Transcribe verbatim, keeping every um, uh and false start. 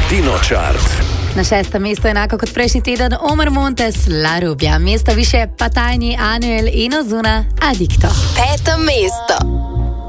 Latino Chart. Na šestem mestu enako kot prejšnji teden Omar Montes, La Rubia. Mesto više pa Tiny, Anuel in Ozuna, Adicto. Peto mesto.